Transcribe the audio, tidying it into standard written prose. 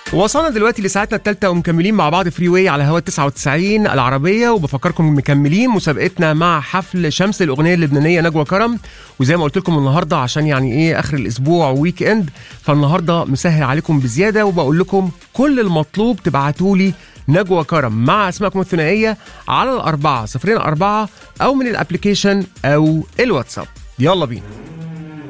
وصلنا دلوقتي لساعتنا الثالثة ومكملين مع بعض فري واي على هوا 99 العربية، وبفكركم مكملين مسابقتنا مع حفل شمس الأغنية اللبنانية نجوى كرم. وزي ما قلت لكم النهاردة عشان يعني ايه آخر الأسبوع ويك اند، فالنهاردة مسهل عليكم بزيادة، وبقول لكم كل المطلوب تبعتولي نجوى كرم مع اسمائكم الثنائية على 4004 أو من الابليكيشن أو الواتساب. يلا بينا.